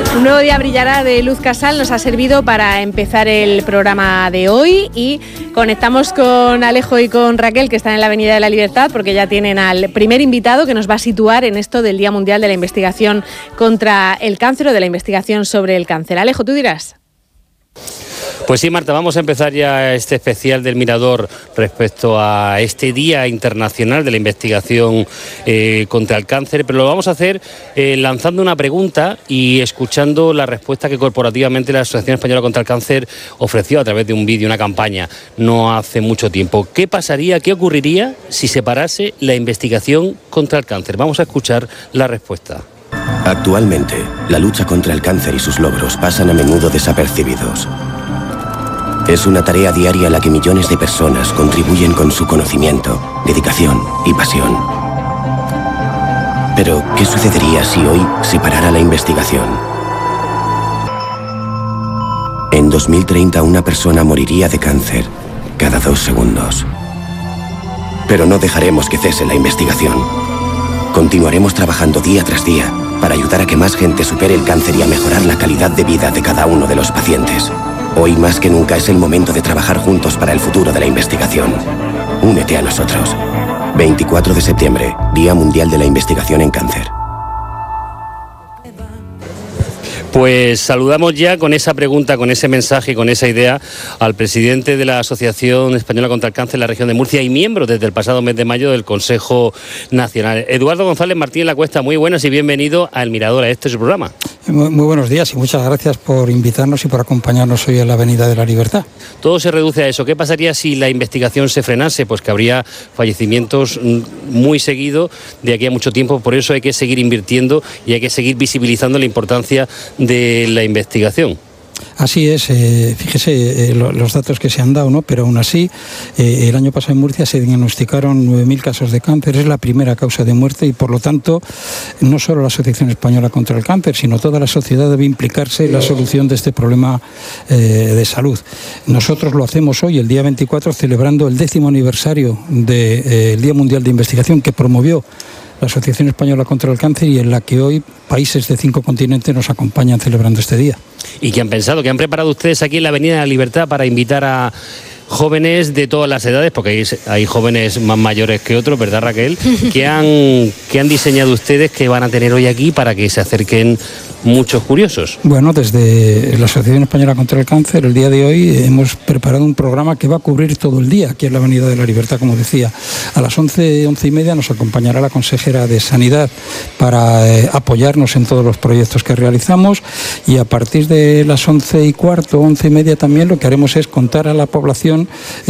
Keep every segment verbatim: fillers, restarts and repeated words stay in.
Un nuevo día brillará de Luz Casal, nos ha servido para empezar el programa de hoy y conectamos con Alejo y con Raquel, que están en la Avenida de la Libertad, porque ya tienen al primer invitado que nos va a situar en esto del Día Mundial de la Investigación contra el Cáncer o de la investigación sobre el cáncer. Alejo, tú dirás. Pues sí, Marta, vamos a empezar ya este especial del Mirador respecto a este Día Internacional de la Investigación eh, contra el Cáncer, pero lo vamos a hacer eh, lanzando una pregunta y escuchando la respuesta que corporativamente la Asociación Española contra el Cáncer ofreció a través de un vídeo, una campaña, no hace mucho tiempo. ¿Qué pasaría, qué ocurriría si se parase la investigación contra el cáncer? Vamos a escuchar la respuesta. Actualmente, la lucha contra el cáncer y sus logros pasan a menudo desapercibidos. Es una tarea diaria a la que millones de personas contribuyen con su conocimiento, dedicación y pasión. Pero, ¿qué sucedería si hoy se parara la investigación? En dos mil treinta, una persona moriría de cáncer cada dos segundos. Pero no dejaremos que cese la investigación. Continuaremos trabajando día tras día para ayudar a que más gente supere el cáncer y a mejorar la calidad de vida de cada uno de los pacientes. Hoy más que nunca es el momento de trabajar juntos para el futuro de la investigación. Únete a nosotros. veinticuatro de septiembre, Día Mundial de la Investigación en Cáncer. Pues saludamos ya con esa pregunta, con ese mensaje, con esa idea al presidente de la Asociación Española contra el Cáncer en la región de Murcia y miembro desde el pasado mes de mayo del Consejo Nacional. Eduardo González Martínez Lacuesta, muy buenas y bienvenido a El Mirador, a este es su programa. Muy, muy buenos días y muchas gracias por invitarnos y por acompañarnos hoy en la Avenida de la Libertad. Todo se reduce a eso. ¿Qué pasaría si la investigación se frenase? Pues que habría fallecimientos muy seguidos de aquí a mucho tiempo. Por eso hay que seguir invirtiendo y hay que seguir visibilizando la importancia de la investigación. Así es, eh, fíjese eh, lo, los datos que se han dado, ¿no? Pero aún así, eh, el año pasado en Murcia se diagnosticaron nueve mil casos de cáncer, es la primera causa de muerte y por lo tanto no solo la Asociación Española contra el Cáncer, sino toda la sociedad debe implicarse en la solución de este problema eh, de salud. Nosotros lo hacemos hoy, el día veinticuatro, celebrando el décimo aniversario del eh, Día Mundial de Investigación que promovió la Asociación Española contra el Cáncer y en la que hoy países de cinco continentes nos acompañan celebrando este día. ¿Y qué han pensado? ¿Qué han preparado ustedes aquí en la Avenida de la Libertad para invitar a jóvenes de todas las edades? Porque hay, hay jóvenes más mayores que otros, ¿verdad, Raquel? ¿Qué han, qué han diseñado ustedes que van a tener hoy aquí para que se acerquen muchos curiosos? Bueno, desde la Asociación Española contra el Cáncer, el día de hoy hemos preparado un programa que va a cubrir todo el día aquí en la Avenida de la Libertad, como decía. A las once, once y media nos acompañará la consejera de Sanidad para eh, apoyarnos en todos los proyectos que realizamos y a partir de las once y cuarto, once y media también lo que haremos es contar a la población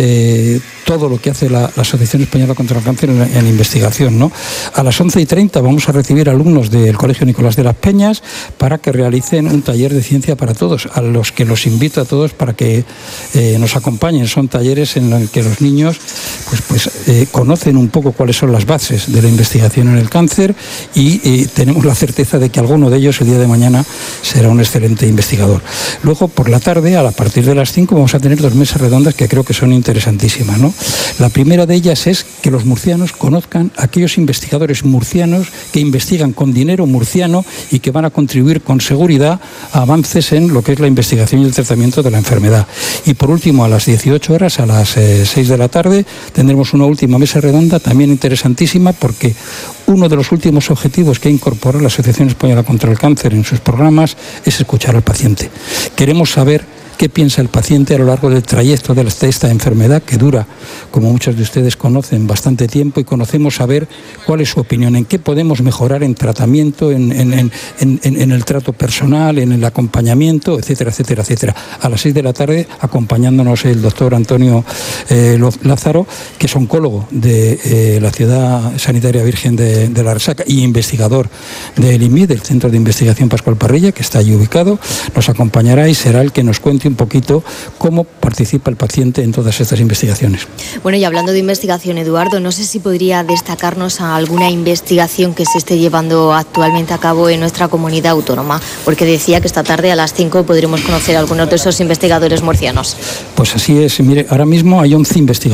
eh, todo lo que hace la, la Asociación Española contra el Cáncer en la, en la investigación, ¿no? A las once y treinta vamos a recibir alumnos del Colegio Nicolás de las Peñas para que realicen un taller de ciencia para todos, a los que los invito a todos para que eh, nos acompañen. Son talleres en los que los niños pues, pues, eh, conocen un poco cuáles son las bases de la investigación en el cáncer y eh, tenemos la certeza de que alguno de ellos el día de mañana será un excelente investigador. Luego, por la tarde, a partir de las cinco, vamos a tener dos mesas redondas que creo que son interesantísimas, ¿no? La primera de ellas es que los murcianos conozcan a aquellos investigadores murcianos que investigan con dinero murciano y que van a contribuir con seguridad a avances en lo que es la investigación y el tratamiento de la enfermedad. Y por último, a las dieciocho horas, a las eh, seis de la tarde, tendremos una última mesa redonda también interesantísima porque uno de los últimos objetivos que ha incorporado la Asociación Española contra el Cáncer en sus programas es escuchar al paciente. Queremos saber qué piensa el paciente a lo largo del trayecto de esta enfermedad que dura, como muchos de ustedes conocen, bastante tiempo y conocemos saber cuál es su opinión, en qué podemos mejorar en tratamiento, en, en, en, en, en el trato personal, en el acompañamiento, etcétera, etcétera, etcétera. A las seis de la tarde, acompañándonos el doctor Antonio eh, Lázaro, que es oncólogo de eh, la Ciudad Sanitaria Virgen de, de la Resaca y investigador del I M I, del Centro de Investigación Pascual Parrilla, que está allí ubicado, nos acompañará y será el que nos cuente un poquito cómo participa el paciente en todas estas investigaciones. Bueno, y hablando de investigación, Eduardo, no sé si podría destacarnos a alguna investigación que se esté llevando actualmente a cabo en nuestra comunidad autónoma, porque decía que esta tarde a las cinco podremos conocer a algunos de esos investigadores murcianos. Pues así es, mire, ahora mismo hay once investigadores